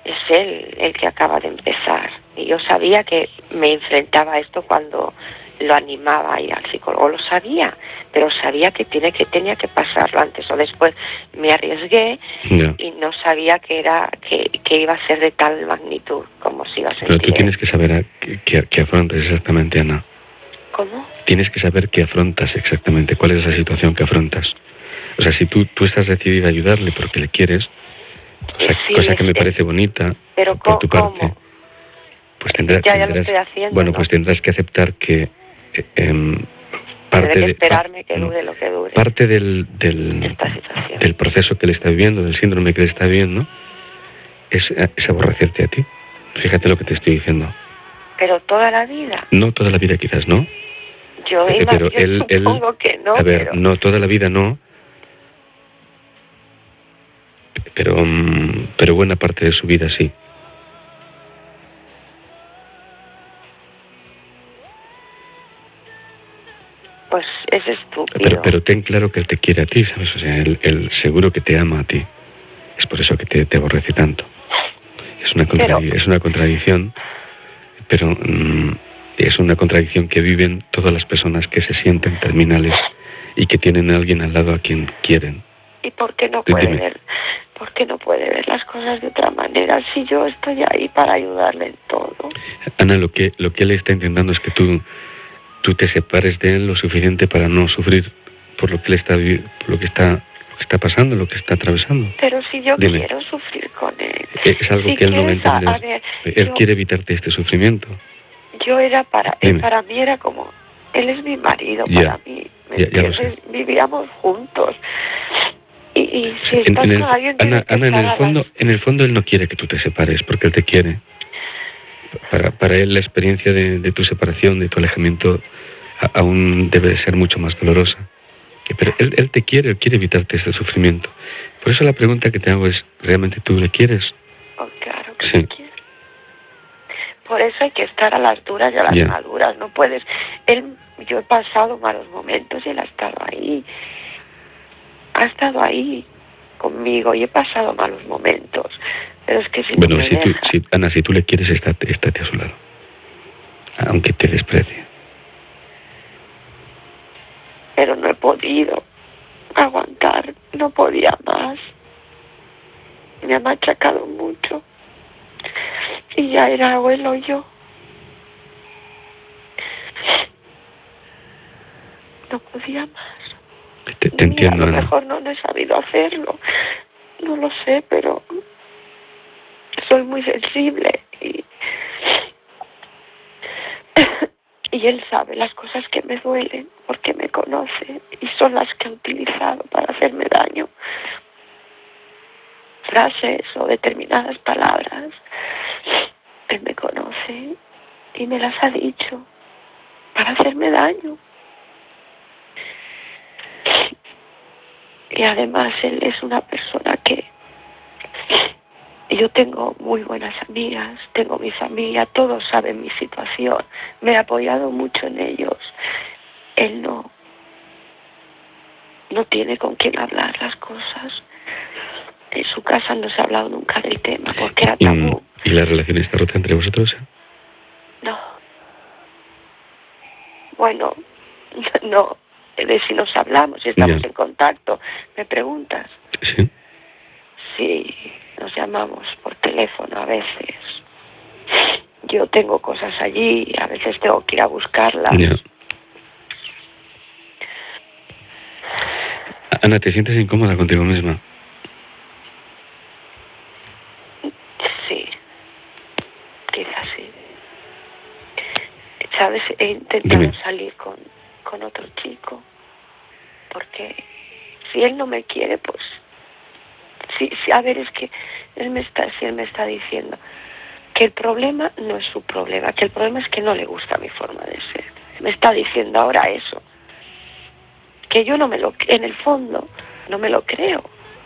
es él el que acaba de empezar. Y yo sabía que me enfrentaba a esto cuando lo animaba a ir al psicólogo, lo sabía, pero sabía que tenía que pasarlo antes o después. Me arriesgué y no sabía que iba a ser de tal magnitud como se iba a sentir. Pero tú tienes que saber qué afrontas exactamente, Ana. ¿Cómo? Tienes que saber qué afrontas exactamente, cuál es la situación que afrontas. O sea, si tú estás decidida a ayudarle porque le quieres, cosa que me parece bonita, pero por tu parte, ¿cómo? pues tendrás, ya lo estoy haciendo, bueno, ¿no? Pues tendrás que aceptar que parte de esperarme que dure lo que dure. Parte del proceso que le está viviendo, del síndrome que le está viviendo, es aborrecerte a ti. Fíjate lo que te estoy diciendo. Pero toda la vida. No toda la vida, quizás, ¿no? Yo supongo que no. A ver, no toda la vida, no. Pero buena parte de su vida sí. Pues es estúpido. Pero ten claro que él te quiere a ti, ¿sabes? O sea, él seguro que te ama a ti. Es por eso que te aborrece tanto. Es una contradicción, pero es una contradicción que viven todas las personas que se sienten terminales y que tienen a alguien al lado a quien quieren. ¿Y por qué no puede ver? ¿Por qué no puede ver las cosas de otra manera si yo estoy ahí para ayudarle en todo? Ana, lo que él está intentando es que tú te separes de él lo suficiente para no sufrir por lo que está pasando, lo que está atravesando. Pero si yo quiero sufrir con él. Es algo que él no va a entender. Él quiere evitarte este sufrimiento. Para mí era como, él es mi marido, para mí. Ya lo sé. Vivíamos juntos. Y si estás con alguien que Ana, en el fondo él no quiere que tú te separes, porque él te quiere. Para él la experiencia de tu separación, de tu alejamiento, aún debe de ser mucho más dolorosa. Pero él te quiere, él quiere evitarte este sufrimiento. Por eso la pregunta que te hago es, ¿realmente tú le quieres? Oh, claro que sí. Quiero. Por eso hay que estar a las duras y a las maduras. No puedes... Yo he pasado malos momentos y él ha estado ahí. Ha estado ahí conmigo y he pasado malos momentos. Pero es que Ana, si tú le quieres, estate a su lado. Aunque te desprecie. Pero no he podido aguantar, no podía más. Me ha machacado mucho. Y ya era abuelo yo. No podía más. Te entiendo, Ana. A lo Ana. mejor no he sabido hacerlo. No lo sé, pero soy muy sensible y él sabe las cosas que me duelen porque me conoce y son las que ha utilizado para hacerme daño. Frases o determinadas palabras. Él me conoce y me las ha dicho para hacerme daño. Y además él es una persona que yo tengo muy buenas amigas, tengo mi familia, todos saben mi situación, me he apoyado mucho en ellos. Él no tiene con quién hablar las cosas. En su casa no se ha hablado nunca del tema porque era tabú. ¿Y la relación está rota entre vosotros? No. Bueno, no. De si nos hablamos, si estamos en contacto. ¿Me preguntas? Sí. Sí, nos llamamos por teléfono a veces. Yo tengo cosas allí y a veces tengo que ir a buscarlas. Ana, ¿te sientes incómoda contigo misma? Sí, quizás sí. ¿Sabes? He intentado salir con otro chico, porque si él no me quiere, pues sí, a ver, es que si él me está diciendo que el problema no es su problema, que el problema es que no le gusta mi forma de ser. Me está diciendo ahora eso, que yo en el fondo no me lo creo.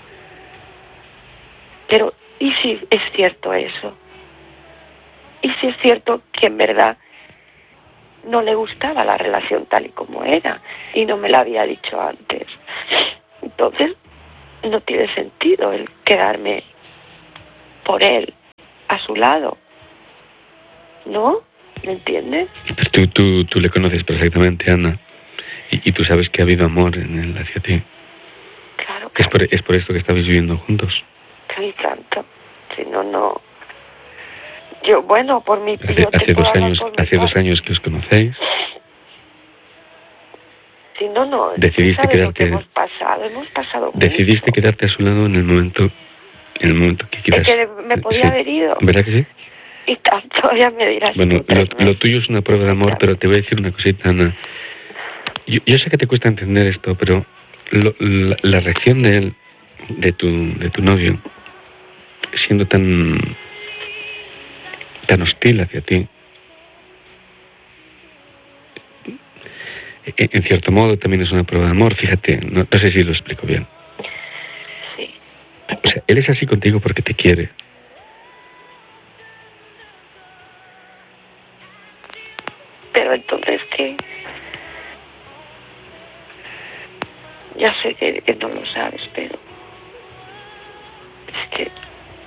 Pero ¿y si es cierto eso? ¿Y si es cierto que en verdad no le gustaba la relación tal y como era y no me la había dicho antes? Entonces no tiene sentido el quedarme por él a su lado, ¿no? ¿Me entiendes? Pero tú le conoces perfectamente, Ana, y tú sabes que ha habido amor en él hacia ti. Claro. Es por esto que estabais viviendo juntos. Sí, tanto. Si no. Yo, bueno, por mi... Hace 2 años que os conocéis. Si no. Decidiste quedarte. Hemos pasado decidiste mucho. quedarte a su lado en el momento que quizás. Que me podía haber ido. ¿Verdad que sí? Y tanto, ya me dirás. Bueno, lo tuyo es una prueba de amor, pero te voy a decir una cosita, Ana. Yo sé que te cuesta entender esto, pero la reacción de él, de tu novio, siendo tan hostil hacia ti, en cierto modo también es una prueba de amor. Fíjate, no sé si lo explico bien. Sí. O sea, él es así contigo porque te quiere. Pero entonces, ¿qué? Ya sé que no lo sabes, pero es que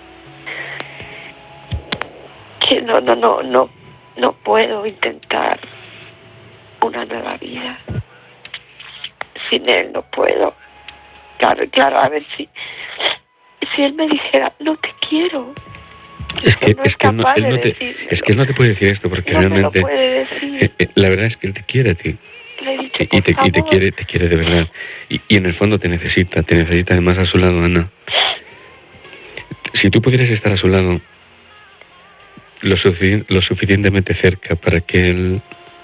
no puedo intentar una nueva vida sin él. No puedo. Claro, a ver si él me dijera, no te quiero. Es que él no te puede decir esto porque no realmente me lo puede decir. La verdad es que él te quiere a ti. Le he dicho, Y te quiere de verdad. Y en el fondo te necesita además a su lado, Ana. Si tú pudieras estar a su lado lo suficientemente cerca para que él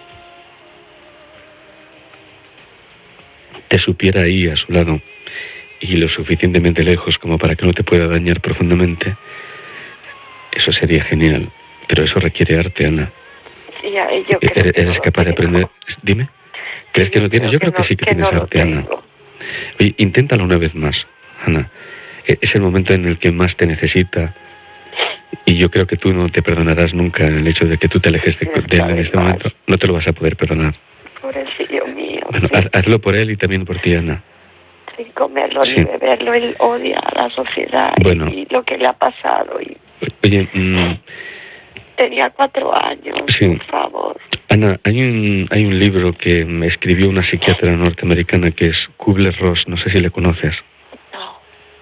te supiera ahí a su lado y lo suficientemente lejos como para que no te pueda dañar profundamente, eso sería genial. Pero eso requiere arte, Ana. ¿Eres capaz de aprender? Dime. ¿Crees que no tienes? Yo creo que sí que tienes arte, Ana. Oye, inténtalo una vez más, Ana. Es el momento en el que más te necesita y yo creo que tú no te perdonarás nunca el hecho de que tú te alejes de él en este momento. No te lo vas a poder perdonar. Pobrecillo mío. Bueno, sí. Hazlo por él y también por ti, Ana. Sin comerlo ni beberlo, él odia a la sociedad y lo que le ha pasado. Oye, tenía 4 años, por favor. Ana, hay un libro que me escribió una psiquiatra norteamericana que es Kubler-Ross, no sé si le conoces. No.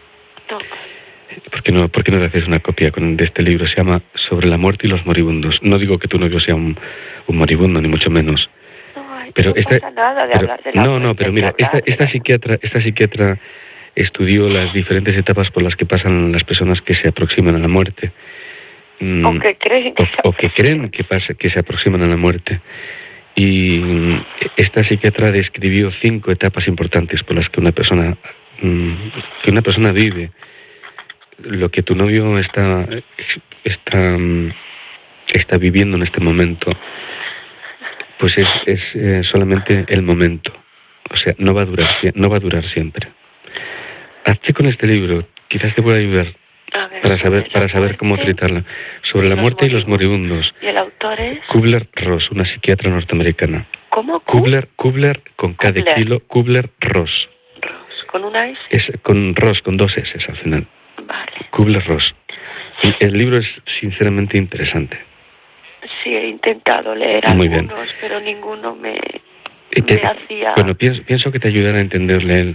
¿Por qué no le haces una copia de este libro? Se llama Sobre la muerte y los moribundos. No digo que tu novio sea un moribundo, ni mucho menos. Pero no pasa nada de hablar de la muerte. Pero mira, esta psiquiatra estudió las diferentes etapas por las que pasan las personas que se aproximan a la muerte. O que creen que se aproximan a la muerte. Y esta psiquiatra describió 5 etapas importantes por las que una persona vive. Lo que tu novio está viviendo en este momento, pues es solamente el momento. O sea, no va a durar siempre. Hazte con este libro, quizás te pueda ayudar. Para saber cómo tratarla. Sobre la muerte y los moribundos. ¿Y el autor es? Kubler-Ross, una psiquiatra norteamericana. ¿Cómo? Kubler con K de kilo, Kubler-Ross. ¿Con una S? Es con Ross, con 2 S al final. Vale. Kubler-Ross. El libro es sinceramente interesante. Sí, he intentado leer algunos, pero ninguno me hacía... Bueno, pienso que te ayudará a entenderle él.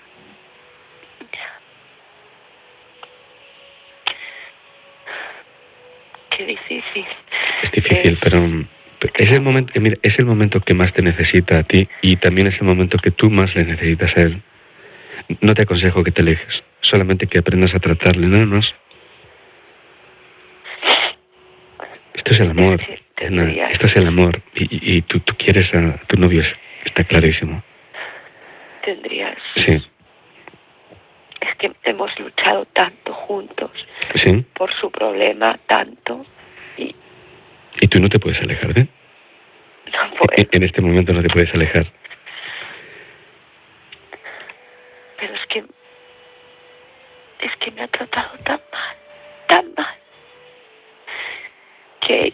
Qué difícil. Es difícil, pero es el momento que más te necesita a ti y también es el momento que tú más le necesitas a él. No te aconsejo que te alejes, solamente que aprendas a tratarle, nada más. Esto es el amor, Ana, esto es el amor y tú quieres a tu novio, está clarísimo. Tendrías... Sí. Es que hemos luchado tanto juntos. Sí. Por su problema, tanto. ¿Y tú no te puedes alejar de él? No puedo. En este momento no te puedes alejar. Pero es que me ha tratado tan mal, que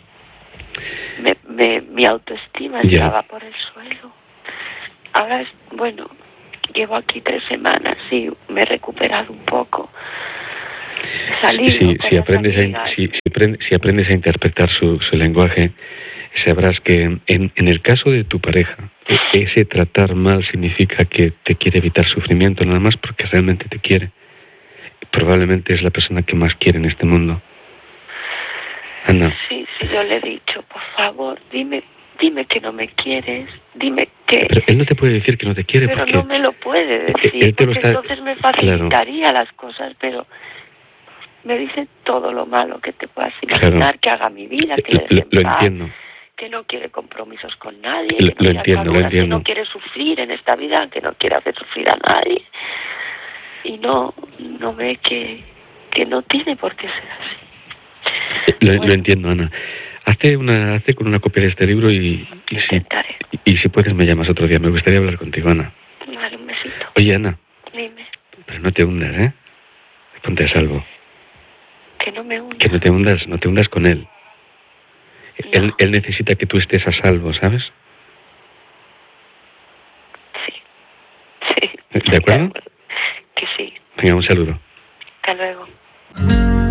mi autoestima estaba por el suelo. Ahora llevo aquí 3 semanas y me he recuperado un poco. Si aprendes a interpretar su lenguaje, sabrás que en el caso de tu pareja, ese tratar mal significa que te quiere evitar sufrimiento, nada más porque realmente te quiere. Probablemente es la persona que más quiere en este mundo. Ana. Sí, yo le he dicho, por favor, dime que no me quieres, dime que... Pero él no te puede decir que no te quiere, pero porque... no me lo puede decir, él te lo porque está... entonces me facilitaría las cosas, pero me dice todo lo malo que te puedas imaginar, que haga mi vida, que le deje en paz, entiendo. que no quiere compromisos con nadie, lo entiendo. Que no quiere sufrir en esta vida, que no quiere hacer sufrir a nadie, y no ve que no tiene por qué ser así. Lo entiendo, Ana. Hazte con una copia de este libro y si puedes me llamas otro día. Me gustaría hablar contigo, Ana. Vale, un besito. Oye, Ana. Dime. Pero no te hundas, ¿eh? Ponte a salvo. Que no me hundas. Que no te hundas con él. No. Él necesita que tú estés a salvo, ¿sabes? Sí. ¿De acuerdo? Que sí. Venga, un saludo. Hasta luego.